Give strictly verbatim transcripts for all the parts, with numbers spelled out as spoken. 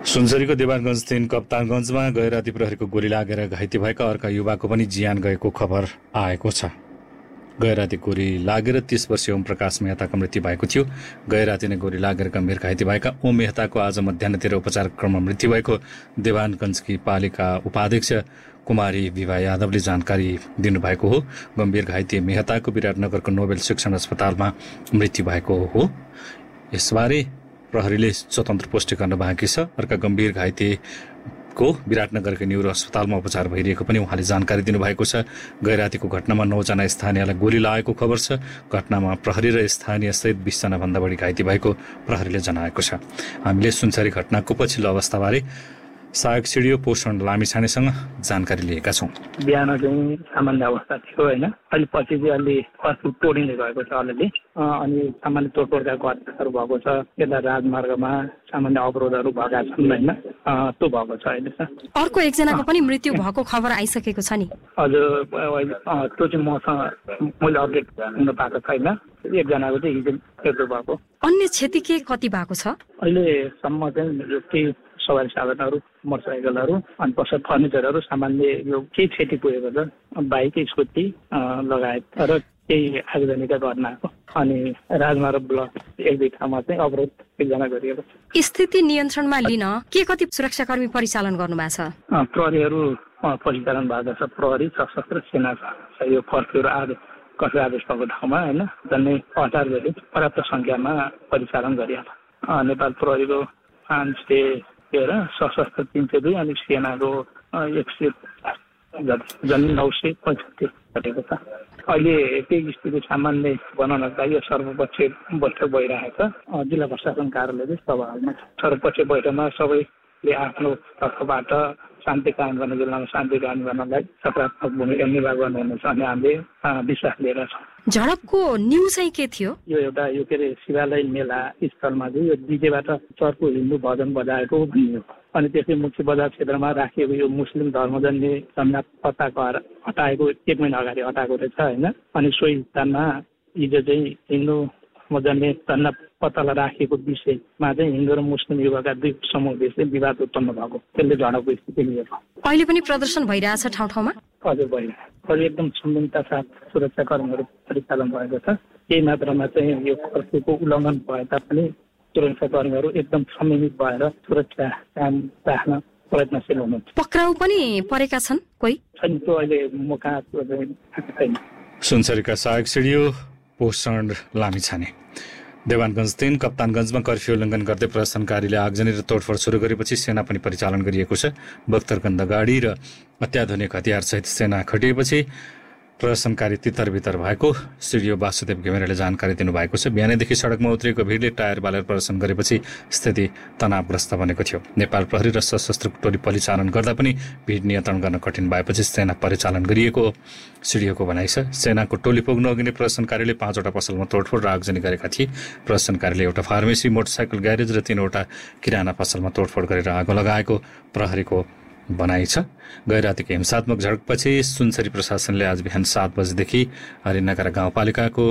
सुनसरीको देवानगञ्ज तीन कप्तानगञ्जमा गैराती प्रहरीको गोली लागेर घाइते भएका अर्का युवाको पनि ज्यान गएको खबर आएको छ। गैराती गोली लागेर तीस वर्षीय ओम प्रकाश मेहताको मृत्यु भएको थियो। गैराती नै गोली लागेर गम्भीर घाइते भएका ओम मेहताको आज मध्याहतिर उपचार क्रममा मृत्यु भएको देवानगञ्जकी पालिका उपाध्यक्ष कुमारी विभा यादवले जानकारी दिनुभएको हो। गम्भीर घाइते मेहताको विराटनगरको नोबेल शिक्षण अस्पतालमा मृत्यु भएको हो। यसबारे प्रहरीले स्वतन्त्र पुष्टि गर्न बाँकी छ। अर्का गम्भीर घाइतेको विराटनगरको न्युरो अस्पतालमा उपचार भइरहेको पनि उहाँले जानकारी दिनुभएको छ। गैरातीको घटनामा नौजना स्थानीयलाई गोली लागेको खबर छ। घटनामा प्रहरी र स्थानीय सहित बीसजना भन्दा बढी घाइते भएको प्रहरीले जनाएको छ। हामीले सुनसरी घटनाको पछिल्लो अवस्थाबारे सहायक सिडिओ पोषण लामिछानेसँग जानकारी लिएका छौँ। बिहान चाहिँ सामान्य अवस्था थियो होइन, अहिले पछि चाहिँ अलि कर्फ्यू तोडिँदै गएको छ अलिअलि, अनि सामान्य तोडफोडका घटनाहरू भएको छ। यता राजमार्गमा सामान्य अवरोधहरू भएका छन् होइन, त्यो भएको छ अहिले। अर्को एकजनाको पनि मृत्यु भएको खबर आइसकेको छ नि? हजुर, त्यो चाहिँ मसँग मैले अपडेट हुन पाएको छैन। एकजनाको चाहिँ हिजो मृत्यु भएको। अन्य क्षति के कति भएको छ अहिलेसम्म चाहिँ? केही सवारी साधनहरू, मोटरसाइकलहरू अनि पसल फर्निचरहरू सामान्य यो केही क्षति पुगेको छ, बाइक स्कुटी लगायत र केही आगजनीका घटनाको। अनि राजमार्ग ब्लक एक दुई ठाउँमा चाहिँ अवरोध एकजना गरिएको छ। स्थिति नियन्त्रणमा लिन के कति सुरक्षाकर्मी परिचालन गर्नु भएको छ? प्रहरीहरू परिचालन भएको छ। प्रहरी, सशस्त्र सेना छ। यो कर्फ्यू र आदेश कर्फ्यू आदेश भएको ठाउँमा होइन झन्डै अठार गरी पर्याप्त सङ्ख्यामा परिचालन गरिएको छ। नेपाल प्रहरीको पाँच सय तेह्र, सशस्त्र तिन सय दुई अनि सेनाको एक सय झन् नौ सय पैँसठी घटेको छ। अहिले त्यही स्थिति सामान्य बनाउनको लागि यो सर्वपक्षीय बैठक भइरहेको छ। जिल्ला प्रशासन कार्यालयले सभामा सर्वपक्षीय बैठकमा सबैले आफ्नो तर्फबाट शान्ति कायम गर्न, जिल्लामा शान्ति कायम गर्नलाई सकारात्मक भूमिका निर्वाह गर्नुहुनेछ अनि हामीले विश्वास लिएर छौँ। झडपको न्युज चाहिँ के थियो? यो एउटा यो के अरे शिवालय मेला स्थलमा चाहिँ यो डिजेबाट चर्को हिन्दू भजन बजाएको भन्ने हो। अनि त्यसै मुख्य बजार क्षेत्रमा राखिएको यो मुस्लिम धर्मजन्य जन्ना पत्ताको हटाएको एक महिना अगाडि हटाएको रहेछ होइन। अनि सोही स्थानमा हिजो चाहिँ हिन्दू धर्मजन्य जन्ना पत्तालाई राखिएको विषयमा चाहिँ हिन्दू र मुस्लिम युवाका दुई समूह बिचले विवाद उत्पन्न भएको, त्यसले झडपको स्थिति लिएको। अहिले पनि प्रदर्शन भइरहेछ ठाउँ ठाउँमा? हजुर, भइरहेछ। अहिले एकदम संयमता साथ सुरक्षाकर्मीहरू परिचालन भएको छ। केही मात्रामा चाहिँ यो कर्फ्यूको उल्लङ्घन भए तापनि सुरक्षाकर्मीहरू एकदम संयमित भएर सुरक्षा काम राख्न प्रयत्नशील हुनुहुन्छ। पक्राउ पनि परेका छन् कोही? छैन, त्यो अहिले मौका छैन। सुनसरीका सहायक सिडिओ पोषण लामिछाने। देवानगञ्ज तीन कप्तानगञ्जमा कर्फ्यू उल्लङ्घन गर्दै प्रदर्शनकारीले आगजनी र तोडफोड सुरु गरेपछि सेना पनि परिचालन गरिएको छ। बख्तरगन्ध गाडी र अत्याधुनिक हतियारसहित सेना खटिएपछि प्रदर्शनकारी तितर-बितर भएको सिडिओ वासुदेव घिमिरेले जानकारी दिनुभएको छ। बिहानैदेखि सडकमा उत्रिएको भिडले टायर बालेर प्रदर्शन गरेपछि स्थिति तनावग्रस्त बनेको थियो। नेपाल प्रहरी र सशस्त्र टोली परिचालन गर्दा पनि भिड नियन्त्रण गर्न कठिन भएपछि सेना परिचालन गरिएको सिडिओको भनाइ छ। सेनाको टोली पुग्नु अघि नै प्रदर्शनकारीले पाँचवटा पसलमा तोडफोड र आगजनी गरेका थिए। प्रदर्शनकारीले एउटा फार्मेसी, मोटरसाइकल ग्यारेज र तीनवटा किराना पसलमा तोडफोड गरेर आगो लगाएको प्रहरीको बनाइ छ। गैरातीको हिंसात्मक झडपपछि सुनसरी प्रशासनले आज बिहान सात बजेदेखि हरिनगरा गाउँपालिकाको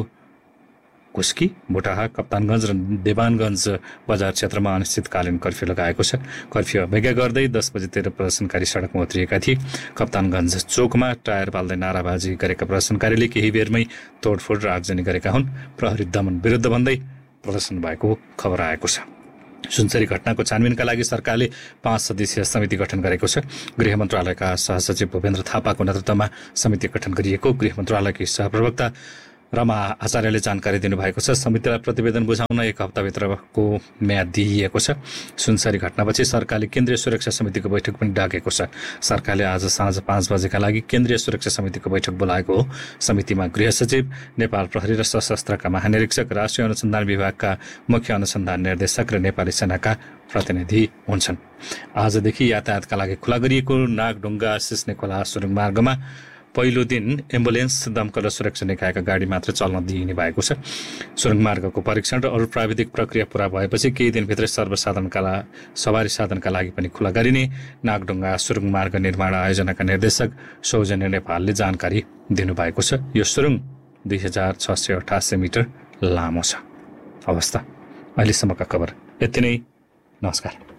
कुस्की, बोटाहा, कप्तानगञ्ज र देवानगञ्ज बजार क्षेत्रमा अनिश्चितकालीन कर्फ्यू लगाएको छ। कर्फ्यू अवज्ञा गर्दै दस बजेतिर प्रदर्शनकारी सडकमा उत्रिएका थिए। कप्तानगञ्ज चोकमा टायर बाल्दै नाराबाजी गरेका प्रदर्शनकारीले केही बेरमै तोडफोड र आगजनी गरेका हुन्। प्रहरी दमन विरुद्ध भन्दै प्रदर्शन भएको खबर आएको छ। सुनसरी घटनाको छानबिनका लागि सरकारले पाँच सदस्यीय समिति गठन गरेको छ। गृह मन्त्रालयका सहसचिव भूपेन्द्र थापाको नेतृत्वमा समिति गठन गरिएको गृह मन्त्रालयकी सहप्रवक्ता रमा आचार्यले जानकारी दिनुभएको छ। समितिलाई प्रतिवेदन बुझाउन एक हप्ताभित्रको म्याद दिइएको छ। सुनसरी घटनापछि सरकारले केन्द्रीय सुरक्षा समितिको बैठक पनि डाकेको छ। सरकारले आज साँझ पाँच बजेका लागि केन्द्रीय सुरक्षा समितिको बैठक बोलाएको हो। समितिमा गृह सचिव, नेपाल प्रहरी र सशस्त्रका महानिरीक्षक, राष्ट्रिय अनुसन्धान विभागका मुख्य अनुसन्धान निर्देशक र नेपाली सेनाका प्रतिनिधि हुन्छन्। आजदेखि यातायातका लागि खुला गरिएको नागढुङ्गा सिस्ने खोला सुरुङ मार्गमा पहिलो दिन एम्बुलेन्स, दमकल र सुरक्षा निकायका गाडी मात्र चल्न दिइने भएको छ। सुरुङ मार्गको परीक्षण र अरू प्राविधिक प्रक्रिया पूरा भएपछि केही दिनभित्रै सर्वसाधारणका सवारी साधनका लागि पनि खुला गरिने नागढुङ्गा सुरुङ मार्ग निर्माण आयोजनाका निर्देशक सौजन्य नेपालले जानकारी दिनुभएको छ। यो सुरुङ दुई हजार छ सय अठासी मिटर लामो छ। अवस्था अहिलेसम्मका खबर यति नै। नमस्कार।